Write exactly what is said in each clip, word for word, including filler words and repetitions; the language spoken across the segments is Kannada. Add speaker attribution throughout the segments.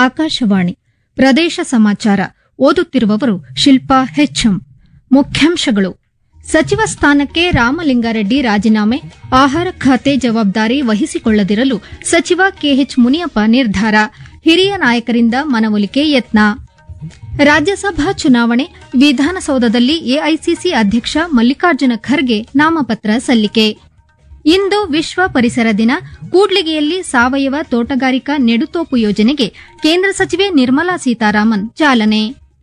Speaker 1: ಆಕಾಶವಾಣಿ ಪ್ರದೇಶ ಸಮಾಚಾರ ಓದುತ್ತಿರುವವರು ಶಿಲ್ಪಾ ಹೆಚ್ಎಂ. ಮುಖ್ಯಾಂಶಗಳು: ಸಚಿವ ಸ್ಥಾನಕ್ಕೆ ರಾಮಲಿಂಗಾರೆಡ್ಡಿ ರಾಜೀನಾಮೆ, ಆಹಾರ ಖಾತೆ ಜವಾಬ್ದಾರಿ ವಹಿಸಿಕೊಳ್ಳದಿರಲು ಸಚಿವ ಕೆಎಚ್ ಮುನಿಯಪ್ಪ ನಿರ್ಧಾರ, ಹಿರಿಯ ನಾಯಕರಿಂದ ಮನವೊಲಿಕೆ ಯತ್ನ. ರಾಜ್ಯಸಭಾ ಚುನಾವಣೆ, ವಿಧಾನಸೌಧದಲ್ಲಿ ಎಐಸಿಸಿ ಅಧ್ಯಕ್ಷ ಮಲ್ಲಿಕಾರ್ಜುನ ಖರ್ಗೆ ನಾಮಪತ್ರ ಸಲ್ಲಿಕೆ. ಇಂದು ವಿಶ್ವ ಪರಿಸರ ದಿನ. ಕೂಡ್ಲಿಗಿಯಲ್ಲಿ ಸಾವಯವ ತೋಟಗಾರಿಕಾ ನೆಡುತೋಪು ಯೋಜನೆಗೆ ಕೇಂದ್ರ ಸಚಿವೆ ನಿರ್ಮಲಾ ಸೀತಾರಾಮನ್ ಚಾಲನೆ.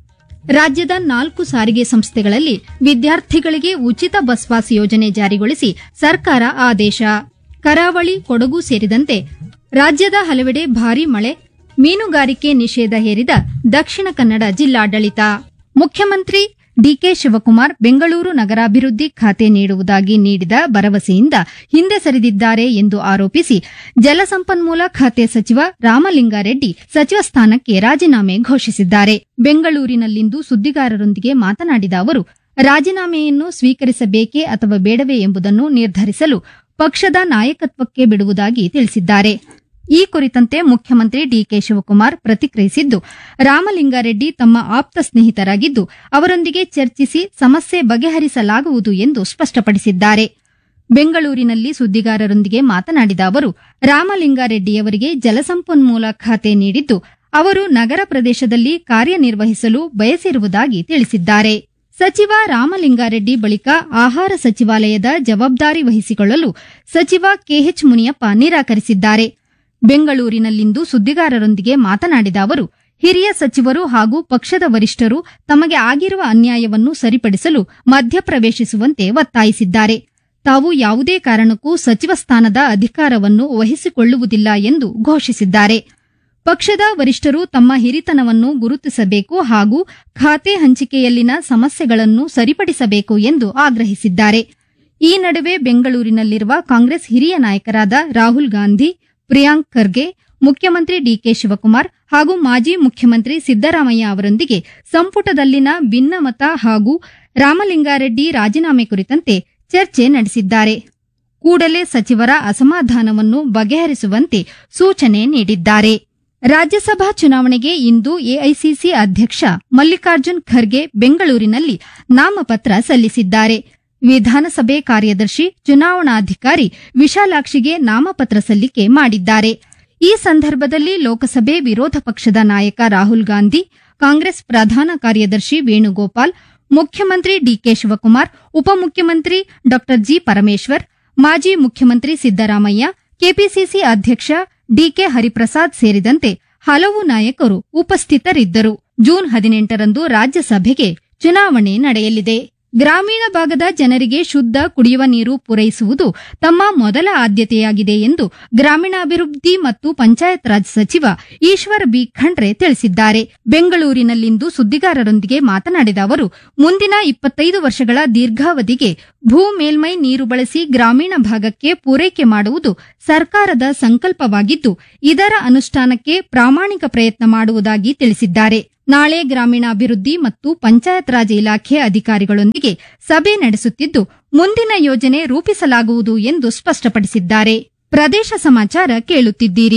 Speaker 1: ರಾಜ್ಯದ ನಾಲ್ಕು ಸಾರಿಗೆ ಸಂಸ್ಥೆಗಳಲ್ಲಿ ವಿದ್ಯಾರ್ಥಿಗಳಿಗೆ ಉಚಿತ ಬಸ್ ಪಾಸ್ ಯೋಜನೆ ಜಾರಿಗೊಳಿಸಿ ಸರ್ಕಾರ ಆದೇಶ. ಕರಾವಳಿ, ಕೊಡಗು ಸೇರಿದಂತೆ ರಾಜ್ಯದ ಹಲವೆಡೆ ಭಾರೀ ಮಳೆ, ಮೀನುಗಾರಿಕೆ ನಿಷೇಧ ಹೇರಿದ ದಕ್ಷಿಣ ಕನ್ನಡ ಜಿಲ್ಲಾಡಳಿತ. ಮುಖ್ಯಮಂತ್ರಿ ಡಿಕೆ ಶಿವಕುಮಾರ್ ಬೆಂಗಳೂರು ನಗರಾಭಿವೃದ್ಧಿ ಖಾತೆ ನೀಡುವುದಾಗಿ ನೀಡಿದ ಭರವಸೆಯಿಂದ ಹಿಂದೆ ಸರಿದಿದ್ದಾರೆ ಎಂದು ಆರೋಪಿಸಿ ಜಲಸಂಪನ್ಮೂಲ ಖಾತೆ ಸಚಿವ ರಾಮಲಿಂಗಾರೆಡ್ಡಿ ಸಚಿವ ಸ್ಥಾನಕ್ಕೆ ರಾಜೀನಾಮೆ ಘೋಷಿಸಿದ್ದಾರೆ. ಬೆಂಗಳೂರಿನಲ್ಲಿಂದು ಸುದ್ದಿಗಾರರೊಂದಿಗೆ ಮಾತನಾಡಿದ ಅವರು, ರಾಜೀನಾಮೆಯನ್ನು ಸ್ವೀಕರಿಸಬೇಕೇ ಅಥವಾ ಬೇಡವೇ ಎಂಬುದನ್ನು ನಿರ್ಧರಿಸಲು ಪಕ್ಷದ ನಾಯಕತ್ವಕ್ಕೆ ಬಿಡುವುದಾಗಿ ತಿಳಿಸಿದ್ದಾರೆ. ಈ ಕುರಿತಂತೆ ಮುಖ್ಯಮಂತ್ರಿ ಡಿಕೆ ಶಿವಕುಮಾರ್ ಪ್ರತಿಕ್ರಿಯಿಸಿದ್ದು, ರಾಮಲಿಂಗಾರೆಡ್ಡಿ ತಮ್ಮ ಆಪ್ತ ಸ್ನೇಹಿತರಾಗಿದ್ದು ಅವರೊಂದಿಗೆ ಚರ್ಚಿಸಿ ಸಮಸ್ಯೆ ಬಗೆಹರಿಸಲಾಗುವುದು ಎಂದು ಸ್ಪಷ್ಟಪಡಿಸಿದ್ದಾರೆ. ಬೆಂಗಳೂರಿನಲ್ಲಿ ಸುದ್ದಿಗಾರರೊಂದಿಗೆ ಮಾತನಾಡಿದ ಅವರು, ರಾಮಲಿಂಗಾರೆಡ್ಡಿಯವರಿಗೆ ಜಲಸಂಪನ್ಮೂಲ ಖಾತೆ ನೀಡಿದ್ದು ಅವರು ನಗರ ಪ್ರದೇಶದಲ್ಲಿ ಕಾರ್ಯನಿರ್ವಹಿಸಲು ಬಯಸಿರುವುದಾಗಿ ತಿಳಿಸಿದ್ದಾರೆ. ಸಚಿವ ರಾಮಲಿಂಗಾರೆಡ್ಡಿ ಬಳಿಕ ಆಹಾರ ಸಚಿವಾಲಯದ ಜವಾಬ್ದಾರಿ ವಹಿಸಿಕೊಳ್ಳಲು ಸಚಿವ ಕೆಎಚ್ ಮುನಿಯಪ್ಪ ನಿರಾಕರಿಸಿದ್ದಾರೆ. ಬೆಂಗಳೂರಿನಲ್ಲಿಂದು ಸುದ್ದಿಗಾರರೊಂದಿಗೆ ಮಾತನಾಡಿದ ಅವರು, ಹಿರಿಯ ಸಚಿವರು ಹಾಗೂ ಪಕ್ಷದ ವರಿಷ್ಠರು ತಮಗೆ ಆಗಿರುವ ಅನ್ಯಾಯವನ್ನು ಸರಿಪಡಿಸಲು ಮಧ್ಯಪ್ರವೇಶಿಸುವಂತೆ ಒತ್ತಾಯಿಸಿದ್ದಾರೆ. ತಾವು ಯಾವುದೇ ಕಾರಣಕ್ಕೂ ಸಚಿವ ಸ್ಥಾನದ ಅಧಿಕಾರವನ್ನು ವಹಿಸಿಕೊಳ್ಳುವುದಿಲ್ಲ ಎಂದು ಘೋಷಿಸಿದ್ದಾರೆ. ಪಕ್ಷದ ವರಿಷ್ಠರು ತಮ್ಮ ಹಿರಿತನವನ್ನು ಗುರುತಿಸಬೇಕು ಹಾಗೂ ಖಾತೆ ಹಂಚಿಕೆಯಲ್ಲಿನ ಸಮಸ್ಯೆಗಳನ್ನು ಸರಿಪಡಿಸಬೇಕು ಎಂದು ಆಗ್ರಹಿಸಿದ್ದಾರೆ. ಈ ನಡುವೆ ಬೆಂಗಳೂರಿನಲ್ಲಿರುವ ಕಾಂಗ್ರೆಸ್ ಹಿರಿಯ ನಾಯಕರಾದ ರಾಹುಲ್ ಗಾಂಧಿ, ಪ್ರಿಯಾಂಕ್ ಖರ್ಗೆ, ಮುಖ್ಯಮಂತ್ರಿ ಡಿಕೆ ಶಿವಕುಮಾರ್ ಹಾಗೂ ಮಾಜಿ ಮುಖ್ಯಮಂತ್ರಿ ಸಿದ್ದರಾಮಯ್ಯ ಅವರೊಂದಿಗೆ ಸಂಪುಟದಲ್ಲಿನ ಭಿನ್ನಮತ ಹಾಗೂ ರಾಮಲಿಂಗಾರೆಡ್ಡಿ ರಾಜೀನಾಮೆ ಕುರಿತಂತೆ ಚರ್ಚೆ ನಡೆಸಿದ್ದಾರೆ. ಕೂಡಲೇ ಸಚಿವರ ಅಸಮಾಧಾನವನ್ನು ಬಗೆಹರಿಸುವಂತೆ ಸೂಚನೆ ನೀಡಿದ್ದಾರೆ. ರಾಜ್ಯಸಭಾ ಚುನಾವಣೆಗೆ ಇಂದು ಎಐಸಿಸಿ ಅಧ್ಯಕ್ಷ ಮಲ್ಲಿಕಾರ್ಜುನ್ ಖರ್ಗೆ ಬೆಂಗಳೂರಿನಲ್ಲಿ ನಾಮಪತ್ರ ಸಲ್ಲಿಸಿದ್ದಾರೆ. ವಿಧಾನಸಭೆ ಕಾರ್ಯದರ್ಶಿ, ಚುನಾವಣಾಧಿಕಾರಿ ವಿಶಾಲಾಕ್ಷಿಗೆ ನಾಮಪತ್ರ ಸಲ್ಲಿಕೆ ಮಾಡಿದ್ದಾರೆ. ಈ ಸಂದರ್ಭದಲ್ಲಿ ಲೋಕಸಭೆ ವಿರೋಧ ಪಕ್ಷದ ನಾಯಕ ರಾಹುಲ್ ಗಾಂಧಿ, ಕಾಂಗ್ರೆಸ್ ಪ್ರಧಾನ ಕಾರ್ಯದರ್ಶಿ ವೇಣುಗೋಪಾಲ್, ಮುಖ್ಯಮಂತ್ರಿ ಡಿಕೆ ಶಿವಕುಮಾರ್, ಉಪಮುಖ್ಯಮಂತ್ರಿ ಡಾ ಜಿ ಪರಮೇಶ್ವರ್, ಮಾಜಿ ಮುಖ್ಯಮಂತ್ರಿ ಸಿದ್ದರಾಮಯ್ಯ, ಕೆಪಿಸಿಸಿ ಅಧ್ಯಕ್ಷ ಡಿಕೆ ಹರಿಪ್ರಸಾದ್ ಸೇರಿದಂತೆ ಹಲವು ನಾಯಕರು ಉಪಸ್ಥಿತರಿದ್ದರು. ಜೂನ್ ಹದಿನೆಂಟರಂದು ರಾಜ್ಯಸಭೆಗೆ ಚುನಾವಣೆ ನಡೆಯಲಿದೆ. ಗ್ರಾಮೀಣ ಭಾಗದ ಜನರಿಗೆ ಶುದ್ಧ ಕುಡಿಯುವ ನೀರು ಪೂರೈಸುವುದು ತಮ್ಮ ಮೊದಲ ಆದ್ಯತೆಯಾಗಿದೆ ಎಂದು ಗ್ರಾಮೀಣಾಭಿವೃದ್ಧಿ ಮತ್ತು ಪಂಚಾಯತ್ ರಾಜ್ ಸಚಿವ ಈಶ್ವರ್ ಬಿ ಖಂಡ್ರೆ ತಿಳಿಸಿದ್ದಾರೆ. ಬೆಂಗಳೂರಿನಲ್ಲಿಂದು ಸುದ್ದಿಗಾರರೊಂದಿಗೆ ಮಾತನಾಡಿದ ಅವರು, ಮುಂದಿನ ಇಪ್ಪತ್ತೈದು ವರ್ಷಗಳ ದೀರ್ಘಾವಧಿಗೆ ಭೂ ಮೇಲ್ಮೈ ನೀರು ಬಳಸಿ ಗ್ರಾಮೀಣ ಭಾಗಕ್ಕೆ ಪೂರೈಕೆ ಮಾಡುವುದು ಸರ್ಕಾರದ ಸಂಕಲ್ಪವಾಗಿದ್ದು ಇದರ ಅನುಷ್ಠಾನಕ್ಕೆ ಪ್ರಾಮಾಣಿಕ ಪ್ರಯತ್ನ ಮಾಡುವುದಾಗಿ ತಿಳಿಸಿದ್ದಾರೆ. ನಾಳೆ ಗ್ರಾಮೀಣಾಭಿವೃದ್ಧಿ ಮತ್ತು ಪಂಚಾಯತ್ ರಾಜ್ ಇಲಾಖೆ ಅಧಿಕಾರಿಗಳೊಂದಿಗೆ ಸಭೆ ನಡೆಸುತ್ತಿದ್ದು ಮುಂದಿನ ಯೋಜನೆ ರೂಪಿಸಲಾಗುವುದು ಎಂದು ಸ್ಪಷ್ಟಪಡಿಸಿದ್ದಾರೆ. ಪ್ರದೇಶ ಸಮಾಚಾರ ಕೇಳುತ್ತಿದ್ದೀರಿ.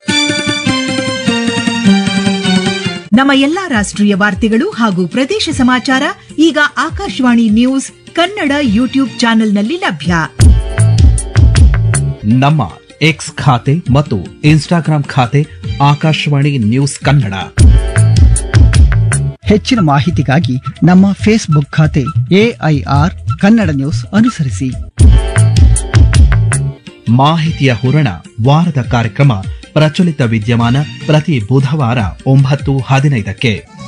Speaker 2: ನಮ್ಮ ಎಲ್ಲಾ ರಾಷ್ಟ್ರೀಯ ವಾರ್ತೆಗಳು ಹಾಗೂ ಪ್ರದೇಶ ಸಮಾಚಾರ ಈಗ ಆಕಾಶವಾಣಿ ನ್ಯೂಸ್ ಕನ್ನಡ ಯೂಟ್ಯೂಬ್ ಚಾನೆಲ್ನಲ್ಲಿ ಲಭ್ಯ.
Speaker 3: ನಮ್ಮ ಎಕ್ಸ್ ಖಾತೆ ಮತ್ತು ಇನ್ಸ್ಟಾಗ್ರಾಂ ಖಾತೆ ಆಕಾಶವಾಣಿ ನ್ಯೂಸ್ ಕನ್ನಡ.
Speaker 4: ಹೆಚ್ಚಿನ ಮಾಹಿತಿಗಾಗಿ ನಮ್ಮ ಫೇಸ್ಬುಕ್ ಖಾತೆ ಎಐಆರ್ ಕನ್ನಡ ನ್ಯೂಸ್ ಅನುಸರಿಸಿ.
Speaker 3: ಮಾಹಿತಿಯ ಹೂರಣ ವಾರದ ಕಾರ್ಯಕ್ರಮ ಪ್ರಚಲಿತ ವಿದ್ಯಮಾನ ಪ್ರತಿ ಬುಧವಾರ ಒಂಬತ್ತು ಹದಿನೈದಕ್ಕೆ.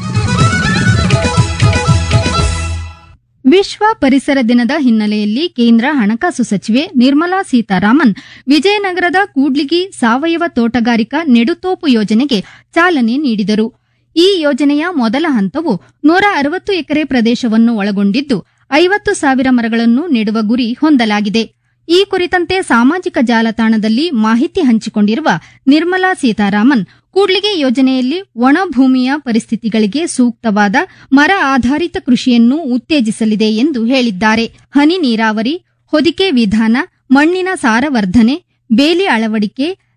Speaker 1: ವಿಶ್ವ ಪರಿಸರ ದಿನದ ಹಿನ್ನೆಲೆಯಲ್ಲಿ ಕೇಂದ್ರ ಹಣಕಾಸು ಸಚಿವೆ ನಿರ್ಮಲಾ ಸೀತಾರಾಮನ್ ವಿಜಯನಗರದ ಕೂಡ್ಲಿಗಿ ಸಾವಯವ ತೋಟಗಾರಿಕಾ ನೆಡುತೋಪು ಯೋಜನೆಗೆ ಚಾಲನೆ ನೀಡಿದರು. ಈ ಯೋಜನೆಯ ಮೊದಲ ಹಂತವು ನೂರ ಅರವತ್ತು ಎಕರೆ ಪ್ರದೇಶವನ್ನು ಒಳಗೊಂಡಿದ್ದು ಐವತ್ತು ಸಾವಿರ ಮರಗಳನ್ನು ನೆಡುವ ಗುರಿ ಹೊಂದಲಾಗಿದೆ. ಈ ಕುರಿತಂತೆ ಸಾಮಾಜಿಕ ಜಾಲತಾಣದಲ್ಲಿ ಮಾಹಿತಿ ಹಂಚಿಕೊಂಡಿರುವ ನಿರ್ಮಲಾ ಸೀತಾರಾಮನ್, ಕೂಡ್ಲಿಗಿ ಯೋಜನೆಯಲ್ಲಿ ಒಣ ಭೂಮಿಯ ಪರಿಸ್ಥಿತಿಗಳಿಗೆ ಸೂಕ್ತವಾದ ಮರ ಆಧಾರಿತ ಕೃಷಿಯನ್ನು ಉತ್ತೇಜಿಸಲಿದೆ ಎಂದು ಹೇಳಿದ್ದಾರೆ. ಹನಿ ನೀರಾವರಿ, ಹೊದಿಕೆ ವಿಧಾನ, ಮಣ್ಣಿನ ಸಾರವರ್ಧನೆ, ಬೇಲಿ ಅಳವಡಿಕೆ,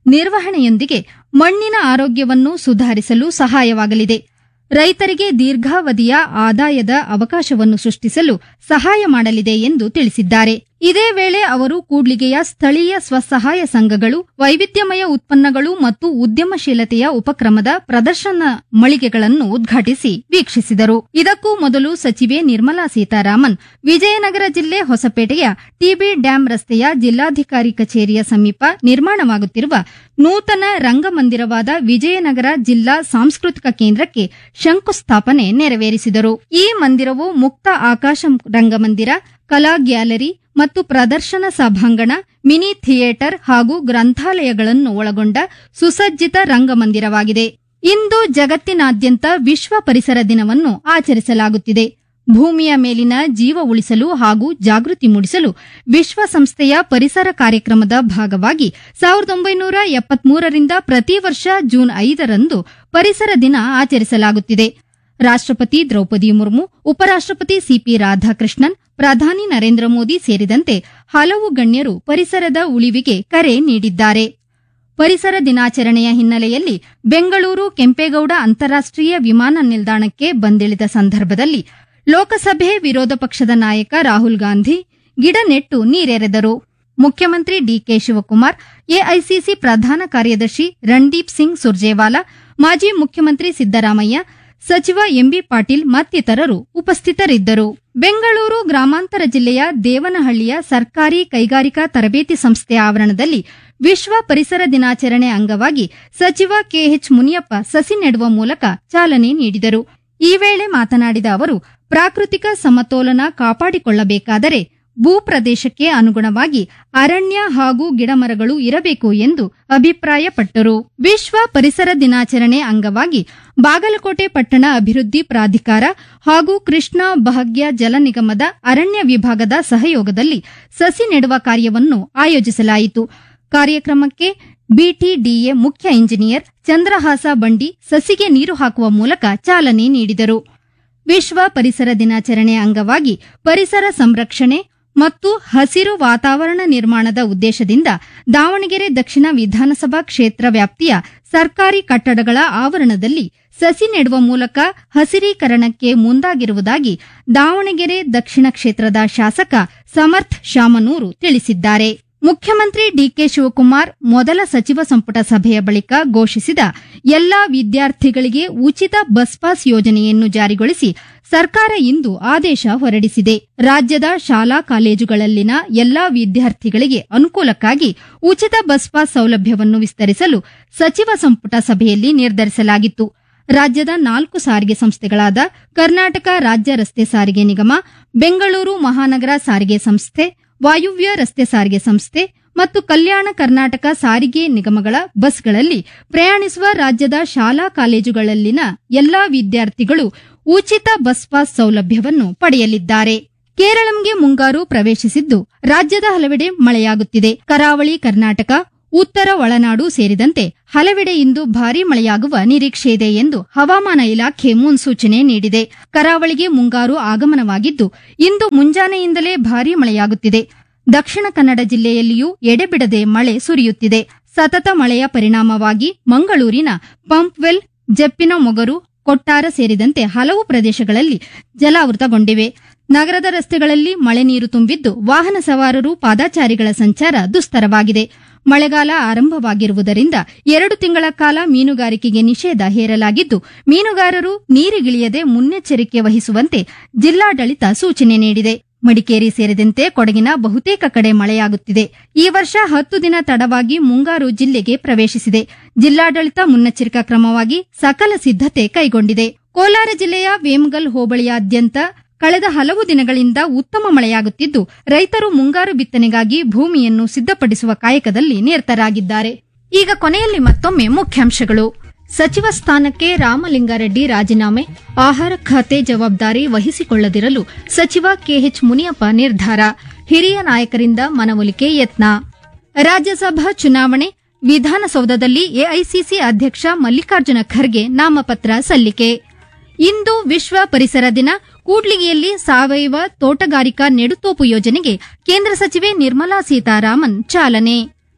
Speaker 1: ನಿರ್ವಹಣೆಯೊಂದಿಗೆ ಮಣ್ಣಿನ ಆರೋಗ್ಯವನ್ನು ಸುಧಾರಿಸಲು ಸಹಾಯವಾಗಲಿದೆ. ರೈತರಿಗೆ ದೀರ್ಘಾವಧಿಯ ಆದಾಯದ ಅವಕಾಶವನ್ನು ಸೃಷ್ಟಿಸಲು ಸಹಾಯ ಮಾಡಲಿದೆ ಎಂದು ತಿಳಿಸಿದ್ದಾರೆ. ಇದೇ ವೇಳೆ ಅವರು ಕೂಡ್ಲಿಗೆಯ ಸ್ಥಳೀಯ ಸ್ವಸಹಾಯ ಸಂಘಗಳು, ವೈವಿಧ್ಯಮಯ ಉತ್ಪನ್ನಗಳು ಮತ್ತು ಉದ್ಯಮಶೀಲತೆಯ ಉಪಕ್ರಮದ ಪ್ರದರ್ಶನ ಮಳಿಗೆಗಳನ್ನು ಉದ್ಘಾಟಿಸಿ ವೀಕ್ಷಿಸಿದರು. ಇದಕ್ಕೂ ಮೊದಲು ಸಚಿವೆ ನಿರ್ಮಲಾ ಸೀತಾರಾಮನ್ ವಿಜಯನಗರ ಜಿಲ್ಲೆ ಹೊಸಪೇಟೆಯ ಟಿಬಿ ಡ್ಯಾಂ ರಸ್ತೆಯ ಜಿಲ್ಲಾಧಿಕಾರಿ ಕಚೇರಿಯ ಸಮೀಪ ನಿರ್ಮಾಣವಾಗುತ್ತಿರುವ ನೂತನ ರಂಗಮಂದಿರವಾದ ವಿಜಯನಗರ ಜಿಲ್ಲಾ ಸಾಂಸ್ಕೃತಿಕ ಕೇಂದ್ರಕ್ಕೆ ಶಂಕುಸ್ಥಾಪನೆ ನೆರವೇರಿಸಿದರು. ಈ ಮಂದಿರವು ಮುಕ್ತ ಆಕಾಶ ರಂಗಮಂದಿರ, ಕಲಾ ಗ್ಯಾಲರಿ ಮತ್ತು ಪ್ರದರ್ಶನ ಸಭಾಂಗಣ, ಮಿನಿ ಥಿಯೇಟರ್ ಹಾಗೂ ಗ್ರಂಥಾಲಯಗಳನ್ನು ಒಳಗೊಂಡ ಸುಸಜ್ಜಿತ ರಂಗಮಂದಿರವಾಗಿದೆ. ಇಂದು ಜಗತ್ತಿನಾದ್ಯಂತ ವಿಶ್ವ ಪರಿಸರ ದಿನವನ್ನು ಆಚರಿಸಲಾಗುತ್ತಿದೆ. ಭೂಮಿಯ ಮೇಲಿನ ಜೀವ ಉಳಿಸಲು ಹಾಗೂ ಜಾಗೃತಿ ಮೂಡಿಸಲು ವಿಶ್ವಸಂಸ್ಥೆಯ ಪರಿಸರ ಕಾರ್ಯಕ್ರಮದ ಭಾಗವಾಗಿ ಸಾವಿರದ ಒಂಬೈನೂರ ಎಪ್ಪತ್ಮೂರರಿಂದ ಪ್ರತಿ ವರ್ಷ ಜೂನ್ ಐದರಂದು ಪರಿಸರ ದಿನ ಆಚರಿಸಲಾಗುತ್ತಿದೆ. ರಾಷ್ಟ್ರಪತಿ ದ್ರೌಪದಿ ಮುರ್ಮು, ಉಪರಾಷ್ಟ್ರಪತಿ ಸಿಪಿ ರಾಧಾಕೃಷ್ಣನ್, ಪ್ರಧಾನಿ ನರೇಂದ್ರ ಮೋದಿ ಸೇರಿದಂತೆ ಹಲವು ಗಣ್ಯರು ಪರಿಸರದ ಉಳಿವಿಗೆ ಕರೆ ನೀಡಿದ್ದಾರೆ. ಪರಿಸರ ದಿನಾಚರಣೆಯ ಹಿನ್ನೆಲೆಯಲ್ಲಿ ಬೆಂಗಳೂರು ಕೆಂಪೇಗೌಡ ಅಂತಾರಾಷ್ಟೀಯ ವಿಮಾನ ನಿಲ್ದಾಣಕ್ಕೆ ಬಂದಿಳಿದ ಸಂದರ್ಭದಲ್ಲಿ ಲೋಕಸಭೆ ವಿರೋಧ ಪಕ್ಷದ ನಾಯಕ ರಾಹುಲ್ ಗಾಂಧಿ ಗಿಡ ನೆಟ್ಟು ನೀರೆರೆದರು. ಮುಖ್ಯಮಂತ್ರಿ ಡಿಕೆ ಶಿವಕುಮಾರ್, ಎಐಸಿಸಿ ಪ್ರಧಾನ ಕಾರ್ಯದರ್ಶಿ ರಣದೀಪ್ ಸಿಂಗ್ ಸುರ್ಜೇವಾಲಾ, ಮಾಜಿ ಮುಖ್ಯಮಂತ್ರಿ ಸಿದ್ದರಾಮಯ್ಯ, ಸಚಿವ ಎಂಬಿ ಪಾಟೀಲ್ ಮತ್ತಿತರರು ಉಪಸ್ಥಿತರಿದ್ದರು. ಬೆಂಗಳೂರು ಗ್ರಾಮಾಂತರ ಜಿಲ್ಲೆಯ ದೇವನಹಳ್ಳಿಯ ಸರ್ಕಾರಿ ಕೈಗಾರಿಕಾ ತರಬೇತಿ ಸಂಸ್ಥೆಯ ಆವರಣದಲ್ಲಿ ವಿಶ್ವ ಪರಿಸರ ದಿನಾಚರಣೆ ಅಂಗವಾಗಿ ಸಚಿವ ಕೆಎಚ್ ಮುನಿಯಪ್ಪ ಸಸಿ ನೆಡುವ ಮೂಲಕ ಚಾಲನೆ ನೀಡಿದರು. ಈ ವೇಳೆ ಮಾತನಾಡಿದ ಅವರು, ಪ್ರಾಕೃತಿಕ ಸಮತೋಲನ ಕಾಪಾಡಿಕೊಳ್ಳಬೇಕಾದರೆ ಭೂಪ್ರದೇಶಕ್ಕೆ ಅನುಗುಣವಾಗಿ ಅರಣ್ಯ ಹಾಗೂ ಗಿಡಮರಗಳು ಇರಬೇಕು ಎಂದು ಅಭಿಪ್ರಾಯಪಟ್ಟರು. ವಿಶ್ವ ಪರಿಸರ ದಿನಾಚರಣೆ ಅಂಗವಾಗಿ ಬಾಗಲಕೋಟೆ ಪಟ್ಟಣ ಅಭಿವೃದ್ಧಿ ಪ್ರಾಧಿಕಾರ ಹಾಗೂ ಕೃಷ್ಣಾ ಭಾಗ್ಯ ಜಲ ನಿಗಮದ ಅರಣ್ಯ ವಿಭಾಗದ ಸಹಯೋಗದಲ್ಲಿ ಸಸಿ ನೆಡುವ ಕಾರ್ಯವನ್ನು ಆಯೋಜಿಸಲಾಯಿತು. ಕಾರ್ಯಕ್ರಮಕ್ಕೆ ಬಿಟಿಡಿಎ ಮುಖ್ಯ ಇಂಜಿನಿಯರ್ ಚಂದ್ರಹಾಸ ಬಂಡಿ ಸಸಿಗೆ ನೀರು ಹಾಕುವ ಮೂಲಕ ಚಾಲನೆ ನೀಡಿದರು. ವಿಶ್ವ ಪರಿಸರ ದಿನಾಚರಣೆ ಅಂಗವಾಗಿ ಪರಿಸರ ಸಂರಕ್ಷಣೆ ಮತ್ತು ಹಸಿರು ವಾತಾವರಣ ನಿರ್ಮಾಣದ ಉದ್ದೇಶದಿಂದ ದಾವಣಗೆರೆ ದಕ್ಷಿಣ ವಿಧಾನಸಭಾ ಕ್ಷೇತ್ರ ವ್ಯಾಪ್ತಿಯ ಸರ್ಕಾರಿ ಕಟ್ಟಡಗಳ ಆವರಣದಲ್ಲಿ ಸಸಿ ನೆಡುವ ಮೂಲಕ ಹಸಿರೀಕರಣಕ್ಕೆ ಮುಂದಾಗಿರುವುದಾಗಿ ದಾವಣಗೆರೆ ದಕ್ಷಿಣ ಕ್ಷೇತ್ರದ ಶಾಸಕ ಸಮರ್ಥ್ ಶಾಮನೂರು ತಿಳಿಸಿದ್ದಾರೆ. ಮುಖ್ಯಮಂತ್ರಿ ಡಿಕೆ ಶಿವಕುಮಾರ್ ಮೊದಲ ಸಚಿವ ಸಂಪುಟ ಸಭೆಯ ಬಳಿಕ ಘೋಷಿಸಿದ ಎಲ್ಲಾ ವಿದ್ಯಾರ್ಥಿಗಳಿಗೆ ಉಚಿತ ಬಸ್ ಪಾಸ್ ಯೋಜನೆಯನ್ನು ಜಾರಿಗೊಳಿಸಿ ಸರ್ಕಾರ ಇಂದು ಆದೇಶ ಹೊರಡಿಸಿದೆ. ರಾಜ್ಯದ ಶಾಲಾ ಕಾಲೇಜುಗಳಲ್ಲಿನ ಎಲ್ಲಾ ವಿದ್ಯಾರ್ಥಿಗಳಿಗೆ ಅನುಕೂಲಕ್ಕಾಗಿ ಉಚಿತ ಬಸ್ ಪಾಸ್ ಸೌಲಭ್ಯವನ್ನು ವಿಸ್ತರಿಸಲು ಸಚಿವ ಸಂಪುಟ ಸಭೆಯಲ್ಲಿ ನಿರ್ಧರಿಸಲಾಗಿತ್ತು. ರಾಜ್ಯದ ನಾಲ್ಕು ಸಾರಿಗೆ ಸಂಸ್ಥೆಗಳಾದ ಕರ್ನಾಟಕ ರಾಜ್ಯ ರಸ್ತೆ ಸಾರಿಗೆ ನಿಗಮ, ಬೆಂಗಳೂರು ಮಹಾನಗರ ಸಾರಿಗೆ ಸಂಸ್ಥೆ, ವಾಯುವ್ಯ ರಸ್ತೆ ಸಾರಿಗೆ ಸಂಸ್ಥೆ ಮತ್ತು ಕಲ್ಯಾಣ ಕರ್ನಾಟಕ ಸಾರಿಗೆ ನಿಗಮಗಳ ಬಸ್ಗಳಲ್ಲಿ ಪ್ರಯಾಣಿಸುವ ರಾಜ್ಯದ ಶಾಲಾ ಕಾಲೇಜುಗಳಲ್ಲಿನ ಎಲ್ಲಾ ವಿದ್ಯಾರ್ಥಿಗಳು ಉಚಿತ ಬಸ್ ಪಾಸ್ ಸೌಲಭ್ಯವನ್ನು ಪಡೆಯಲಿದ್ದಾರೆ. ಕೇರಳಂಗೆ ಮುಂಗಾರು ಪ್ರವೇಶಿಸಿದ್ದು ರಾಜ್ಯದ ಹಲವೆಡೆ ಮಳೆಯಾಗುತ್ತಿದೆ. ಕರಾವಳಿ ಕರ್ನಾಟಕ, ಉತ್ತರ ಒಳನಾಡು ಸೇರಿದಂತೆ ಹಲವೆಡೆ ಇಂದು ಭಾರೀ ಮಳೆಯಾಗುವ ನಿರೀಕ್ಷೆಯಿದೆ ಎಂದು ಹವಾಮಾನ ಇಲಾಖೆ ಮುನ್ಸೂಚನೆ ನೀಡಿದೆ. ಕರಾವಳಿಗೆ ಮುಂಗಾರು ಆಗಮನವಾಗಿದ್ದು ಇಂದು ಮುಂಜಾನೆಯಿಂದಲೇ ಭಾರೀ ಮಳೆಯಾಗುತ್ತಿದೆ. ದಕ್ಷಿಣ ಕನ್ನಡ ಜಿಲ್ಲೆಯಲ್ಲಿಯೂ ಎಡೆಬಿಡದೆ ಮಳೆ ಸುರಿಯುತ್ತಿದೆ. ಸತತ ಮಳೆಯ ಪರಿಣಾಮವಾಗಿ ಮಂಗಳೂರಿನ ಪಂಪ್ವೆಲ್, ಜಪ್ಪಿನ ಮೊಗರು, ಕೊಟ್ಟಾರ ಸೇರಿದಂತೆ ಹಲವು ಪ್ರದೇಶಗಳಲ್ಲಿ ಜಲಾವೃತಗೊಂಡಿವೆ. ನಗರದ ರಸ್ತೆಗಳಲ್ಲಿ ಮಳೆ ನೀರು ತುಂಬಿದ್ದು ವಾಹನ ಸವಾರರು, ಪಾದಚಾರಿಗಳ ಸಂಚಾರ ದುಸ್ತರವಾಗಿದೆ. ಮಳೆಗಾಲ ಆರಂಭವಾಗಿರುವುದರಿಂದ ಎರಡು ತಿಂಗಳ ಕಾಲ ಮೀನುಗಾರಿಕೆಗೆ ನಿಷೇಧ ಹೇರಲಾಗಿದ್ದು ಮೀನುಗಾರರು ನೀರಿಗಿಳಿಯದೆ ಮುನ್ನೆಚ್ಚರಿಕೆ ವಹಿಸುವಂತೆ ಜಿಲ್ಲಾಡಳಿತ ಸೂಚನೆ ನೀಡಿದೆ. ಮಡಿಕೇರಿ ಸೇರಿದಂತೆ ಕೊಡಗಿನ ಬಹುತೇಕ ಕಡೆ ಮಳೆಯಾಗುತ್ತಿದೆ. ಈ ವರ್ಷ ಹತ್ತು ದಿನ ತಡವಾಗಿ ಮುಂಗಾರು ಜಿಲ್ಲೆಗೆ ಪ್ರವೇಶಿಸಿದೆ. ಜಿಲ್ಲಾಡಳಿತ ಮುನ್ನೆಚ್ಚರಿಕಾ ಕ್ರಮವಾಗಿ ಸಕಲ ಸಿದ್ಧತೆ ಕೈಗೊಂಡಿದೆ. ಕೋಲಾರ ಜಿಲ್ಲೆಯ ವೇಮಗಲ್ ಹೋಬಳಿಯಾದ್ಯಂತ ಕಳೆದ ಹಲವು ದಿನಗಳಿಂದ ಉತ್ತಮ ಮಳೆಯಾಗುತ್ತಿದ್ದು ರೈತರು ಮುಂಗಾರು ಬಿತ್ತನೆಗಾಗಿ ಭೂಮಿಯನ್ನು ಸಿದ್ಧಪಡಿಸುವ ಕಾಯಕದಲ್ಲಿ ನಿರತರಾಗಿದ್ದಾರೆ. ಈಗ ಕೊನೆಯಲ್ಲಿ ಮತ್ತೊಮ್ಮೆ ಮುಖ್ಯಾಂಶಗಳು. ಸಚಿವ ಸ್ಥಾನಕ್ಕೆ ರಾಮಲಿಂಗಾರೆಡ್ಡಿ ರಾಜೀನಾಮೆ, ಆಹಾರ ಖಾತೆ ಜವಾಬ್ದಾರಿ ವಹಿಸಿಕೊಳ್ಳದಿರಲು ಸಚಿವ ಕೆಎಚ್ ಮುನಿಯಪ್ಪ ನಿರ್ಧಾರ, ಹಿರಿಯ ನಾಯಕರಿಂದ ಮನವೊಲಿಕೆ ಯತ್ನ. ರಾಜ್ಯಸಭಾ ಚುನಾವಣೆ, ವಿಧಾನಸೌಧದಲ್ಲಿ ಎಐಸಿಸಿ ಅಧ್ಯಕ್ಷ ಮಲ್ಲಿಕಾರ್ಜುನ ಖರ್ಗೆ ನಾಮಪತ್ರ ಸಲ್ಲಿಕೆ. ಇಂದು ವಿಶ್ವ ಪರಿಸರ ದಿನ, ಕೂಡ್ಲಿಗಿಯಲ್ಲಿ ಸಾವಯವ ತೋಟಗಾರಿಕಾ ನೆಡುತೋಪು ಯೋಜನೆಗೆ ಕೇಂದ್ರ ಸಚಿವೆ ನಿರ್ಮಲಾ ಸೀತಾರಾಮನ್ ಚಾಲನೆ.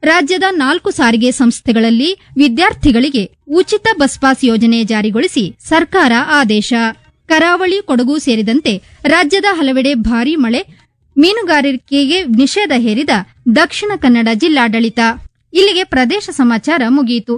Speaker 1: ರಾಜ್ಯದ ನಾಲ್ಕು ಸಾರಿಗೆ ಸಂಸ್ಥೆಗಳಲ್ಲಿ ವಿದ್ಯಾರ್ಥಿಗಳಿಗೆ ಉಚಿತ ಬಸ್ ಪಾಸ್ ಯೋಜನೆ ಜಾರಿಗೊಳಿಸಿ ಸರ್ಕಾರ ಆದೇಶ. ಕರಾವಳಿ, ಕೊಡಗು ಸೇರಿದಂತೆ ರಾಜ್ಯದ ಹಲವೆಡೆ ಭಾರೀ ಮಳೆ, ಮೀನುಗಾರಿಕೆಗೆ ನಿಷೇಧ ಹೇರಿದ ದಕ್ಷಿಣ ಕನ್ನಡ ಜಿಲ್ಲಾಡಳಿತ. ಇಲ್ಲಿಗೆ ಪ್ರದೇಶ ಸಮಾಚಾರ ಮುಗಿಯಿತು.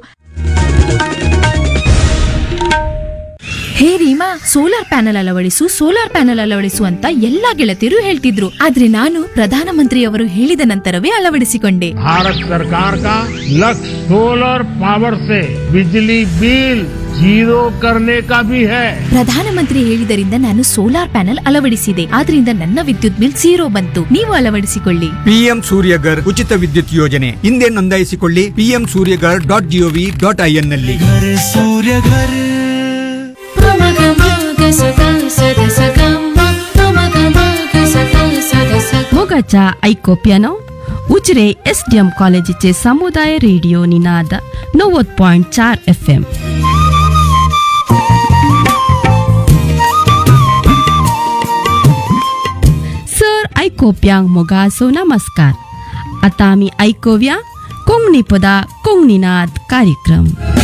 Speaker 5: ಹೇ Reema, solar panel ಅಳವಡಿಸು solar panel ಅಳವಡಿಸು ಅಂತ ಎಲ್ಲಾ ಗೆಳತಿಯರು ಹೇಳ್ತಿದ್ರು. ಆದ್ರೆ ನಾನು ಪ್ರಧಾನಮಂತ್ರಿಯವರು ಹೇಳಿದ ನಂತರವೇ ಅಳವಡಿಸಿಕೊಂಡೆ.
Speaker 6: भारत सरकार का लक्ष्य सोलर पावर से बिजली बिल जीरो करने का भी है.
Speaker 5: ಪ್ರಧಾನಮಂತ್ರಿ ಹೇಳಿದರಿಂದ ನಾನು ಸೋಲಾರ್ ಪ್ಯಾನೆಲ್ ಅಳವಡಿಸಿದೆ. ಆದ್ರಿಂದ ನನ್ನ ವಿದ್ಯುತ್ ಬಿಲ್ ಝೀರೋ ಬಂತು. ನೀವು ಅಳವಡಿಸಿಕೊಳ್ಳಿ.
Speaker 7: ಪಿಎಂ ಸೂರ್ಯಗರ್ ಉಚಿತ ವಿದ್ಯುತ್ ಯೋಜನೆ ಹಿಂದೆ ನೋಂದಾಯಿಸಿಕೊಳ್ಳಿ. PM Surya Ghar dot gov dot IN ನಲ್ಲಿ.
Speaker 8: मोगाच्या ऐकोप्यानो उजरे एसडीएम कॉलेजीचे समुदाय रेडिओ निनाद नव्वद पॉइंट चार एफ एम. सर ऐकोप्यांक मोगाचो नमस्कार. आता आमी ऐकोव्या कोंकणी पदा कोंकणीनाद कार्यक्रम.